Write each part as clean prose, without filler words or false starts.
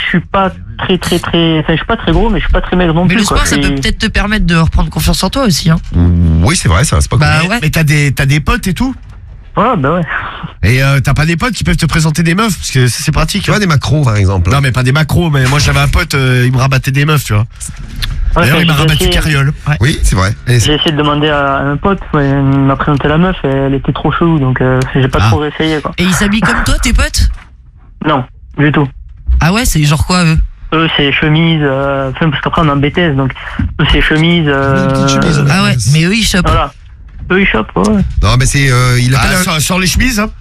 suis pas très, enfin, je suis pas très gros, mais je suis pas très maigre non mais plus. le sport, ça peut peut-être te permettre de reprendre confiance en toi aussi, hein. Oui, c'est vrai, ça, c'est pas Bah cool. ouais. Mais t'as des potes et tout? Ouais, bah ouais. Et t'as pas des potes qui peuvent te présenter des meufs? Parce que c'est pratique. Tu vois, des macros, par exemple. Non, mais pas des macros, mais moi j'avais un pote, il me rabattait des meufs, tu vois. Ouais, D'ailleurs, enfin, il m'a j'ai rabattu essayé- Carriole. Ouais. Oui, c'est vrai. Et J'ai essayé de demander à un pote, ouais, il m'a présenté la meuf, et elle était trop chelou, donc j'ai pas trop essayé, quoi. Et ils s'habillent comme toi, tes potes? Non, du tout. Ah ouais, c'est genre quoi, eux? Eux, c'est chemise, enfin, parce qu'après on est en BTS, donc eux, c'est chemise. Ah ouais, mais eux, ils chopent. Voilà. Eux, ils chopent, ouais. Non, mais c'est. Il appelle. Sur les chemises, hein.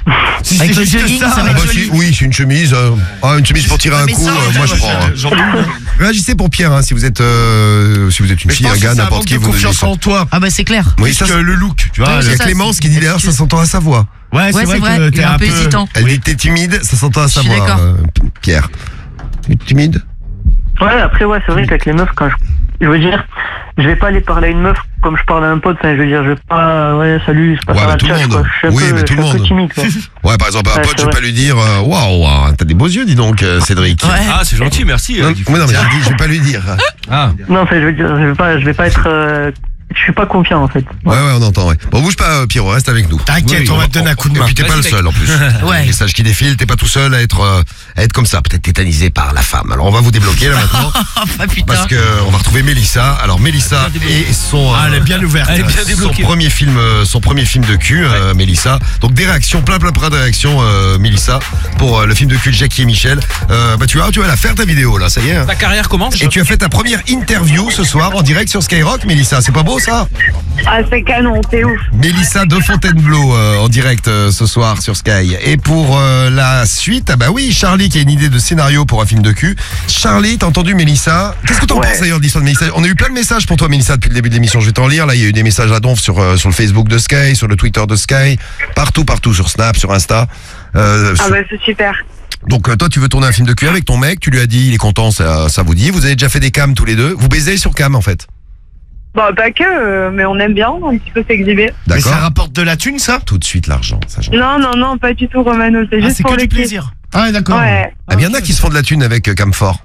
Si Avec c'est le juste jogging, ça va Ah, être bah, joli. oui, c'est une chemise. Une chemise pour tirer un Mais coup, ça, moi je prends. Hein. J'en ai une. Réagissez pour Pierre, hein, si vous êtes une fille, un gars, n'importe qui, vous nous dites confiance ça. en toi. Ah bah c'est clair. Oui, ça, Que le look, tu vois. Ouais, il y a c'est ça, Clémence c'est- qui dit d'ailleurs, ça s'entend à sa voix. Ouais, Ouais, c'est vrai, que il t'es est un peu hésitant. Elle dit t'es timide, ça s'entend à sa Je suis voix. d'accord. Pierre. Tu es timide? Ouais, après, ouais, c'est vrai qu'avec les meufs, quand je veux dire, je vais pas aller parler à une meuf comme je parle à un pote, enfin, je veux dire, je vais pas, ouais, salut, c'est pas Ouais, ça mais la tout le tchatche, monde. quoi. Je suis un Oui, peu, mais tout le je suis un peu monde. timide, quoi. Ouais, par exemple, un Ouais, pote, c'est je vais vrai. pas lui dire waouh, t'as des beaux yeux, dis donc, Cédric. Ouais. Ah, c'est gentil, merci. Non, mais non, mais je vais pas lui dire. Ah, Non, enfin, je veux dire, je vais pas être, je suis pas confiant, en fait. Ouais, on entend, ouais. Bon, bouge pas, Pierrot, reste avec nous. T'inquiète, on va te donner un coup de Et main. puis t'es pas le Vas-y, seul en plus. Ouais. Message qui défile, t'es pas tout seul à être comme ça, peut-être tétanisé par la femme. Alors on va vous débloquer là maintenant, Ah bah putain. parce que on va retrouver Mélissa. Alors Mélissa et son Ah, elle est bien ouverte. Elle est bien son débloquée. premier film de cul, Mélissa. Donc des réactions, plein de réactions, Mélissa, pour le film de cul de Jackie et Michel. Bah tu vas la faire ta vidéo là, ça y est. Hein. ta carrière commence. Et tu as fait ta première interview ce soir en direct sur Skyrock, Mélissa. C'est pas beau ça? Ah, c'est canon, c'est ouf. Mélissa de Fontainebleau en direct ce soir sur Sky. Et pour la suite, ah bah oui, Charlie qui a une idée de scénario pour un film de cul. Charlie, t'as entendu Mélissa? Qu'est-ce que t'en penses d'ailleurs de l'histoire de Mélissa? On a eu plein de messages pour toi Mélissa depuis le début de l'émission, je vais t'en lire. Là il y a eu des messages à donf sur le Facebook de Sky, sur le Twitter de Sky, partout, sur Snap, sur Insta. Ah bah c'est super. Donc toi tu veux tourner un film de cul avec ton mec, tu lui as dit, il est content, ça vous dit. Vous avez déjà fait des cams tous les deux, vous baisez sur cam en fait? Bon, pas que, mais on aime bien un petit peu s'exhiber. Mais ça D'accord. rapporte de la thune, ça? Tout de suite l'argent, ça j'en- Non, pas du tout, Romano, c'est juste C'est pour que le du kiff. plaisir. Ah ouais, d'accord. Ouais. Ah, il y en a qui se font de la thune avec Camfort.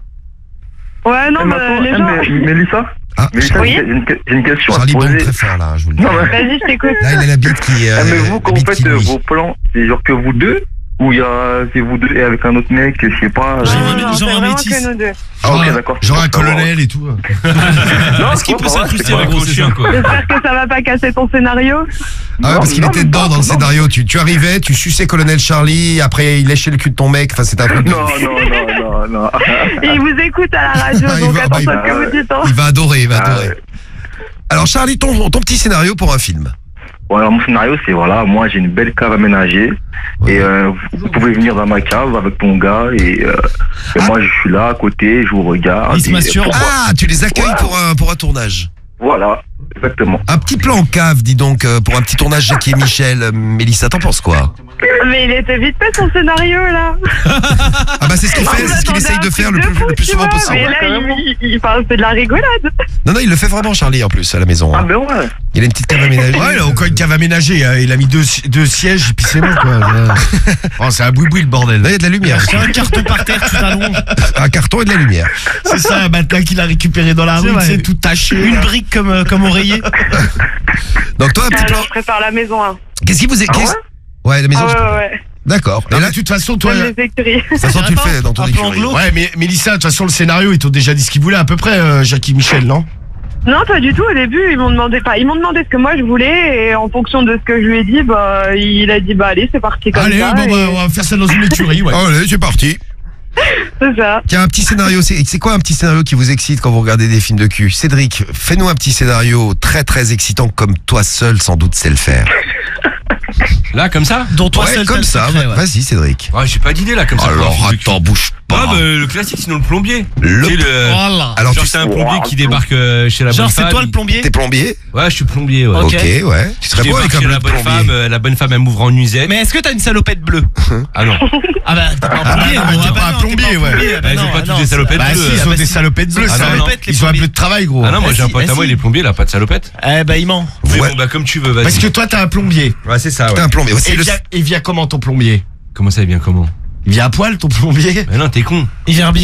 Ouais, non, mais les gens... Mélissa, Ah, Oui. j'ai une question à Charlie te bombe poser. très fort là, je vous le dis. Non, mais, Vas-y, je t'écoute. Là, il a la bite qui. mais vous, quand la vous bite faites qui bouille. vos plans, c'est genre que vous deux? Ou c'est vous deux et avec un autre mec, je sais pas. Genre un- Non, c'est genre un vraiment métis. que nous deux. Ah, ok, d'accord. Genre un c'est pour savoir. colonel et tout. Non, Est-ce qu'il peut c'est pas s'incruster vrai, avec c'est gros chien, quoi? J'espère que ça va pas casser ton scénario. Ah ouais, parce qu'il Non, était mais dedans non, dans le non. scénario. Tu arrivais, tu suçais colonel Charlie, après il léchait le cul de ton mec. Enfin, c'était un truc. Non. Et il vous écoute à la radio, Ah, il donc va- attention bah, à ce que vous dites. Hein. Il va adorer, il va Ah, adorer. ouais. Alors, Charlie, ton petit scénario pour un film. Bon, alors mon scénario, c'est voilà, moi j'ai une belle cave aménagée. Et vous pouvez venir dans ma cave avec ton gars. Et moi je suis là à côté, je vous regarde. Il se et masturbe. pourquoi- Ah, tu les accueilles Voilà. pour un tournage. Voilà, exactement. Un petit plan en cave, dis donc, pour un petit tournage Jackie et Michel. Mélissa, t'en penses quoi? Mais il était vite fait son scénario là. Ah bah c'est ce qu'il fait, c'est ce qu'il essaye de faire le plus souvent possible. Mais là, il parle c'est de la rigolade. Non, il le fait vraiment Charlie en plus à la maison. Ah Hein. ben ouais. Il a une petite cave aménagée. Ouais, il a encore une cave aménagée. Hein. Il a mis deux sièges et puis c'est bon, quoi. Oh, c'est un boui-boui le bordel. Là, il y a de la lumière. C'est un carton par terre, tu t'allonges. Un carton et de la lumière. C'est ça, un matelas qu'il a récupéré dans la rue, vrai. c'est tout taché. Une brique comme oreiller. Donc toi, un petit Ah, plan. non, je prépare la maison. Hein. Qu'est-ce qui vous est... Ah ouais Ouais, la maison. Ah je préfère. ouais. D'accord. Et Et là, là, de toute façon, toi. Même les écuries. de toute façon, tu le fais dans ton Un plan de écurie. l'eau. Ouais, mais Mélissa, de toute façon, le scénario, ils t'ont déjà dit ce qu'ils voulaient à peu près, Jackie Michel, non? Non, pas du tout. Au début, ils m'ont demandé ce que moi je voulais et en fonction de ce que je lui ai dit, bah, il a dit bah allez, c'est parti comme Allez, ça. bon, bah, et on va faire ça dans une écurie, ouais. Allez, c'est parti. c'est ça. Tiens, un petit scénario. C'est quoi un petit scénario qui vous excite quand vous regardez des films de cul? Cédric, fais-nous un petit scénario très très excitant comme toi seul sans doute sais le faire. Là, comme ça? Dont toi Ouais, seul comme t'as le ça. secret, ouais. Vas-y, Cédric. Ouais, j'ai pas d'idée là, comme ça. Alors, pour un film de attends, cul. bouge pas. Ah, bah, le classique, sinon le plombier. Le- Tu sais, le... Voilà. Alors, Genre, tu c'est un plombier qui Wow. débarque chez la Genre, bonne c'est femme. toi le plombier? T'es plombier? Ouais, je suis plombier, ouais. Ok. Ok, ouais. Tu Je serais beau débarque avec un chez bleu la de bonne plombier. femme, la bonne femme elle m'ouvre en nuisette. Mais est-ce que t'as une salopette bleue? Ah non. Ah bah, t'es pas un plombier. bah, gros. t'es Ah pas un non, plombier, t'es pas un ouais. plombier. Ah bah Ils ont non, pas ah tous non, des c'est- salopettes Bah bleues. si, ils ont bah, des si. salopettes bleues, Ah, ça. non, salopette, les Ils ont un plombiers. peu de travail, gros. Ah non, moi j'ai un si, pote à moi, si. il est plombier, il a pas de salopette. Eh bah, il ment. Mais Ouais. bon, bah comme tu veux, vas-y. Parce que toi, t'as un plombier. Ouais, c'est ça, T'es un plombier. C'est Et le... il vient comment ton plombier? Comment ça, il vient comment? Il vient à poil ton plombier? Mais non, t'es con. Il vient bien.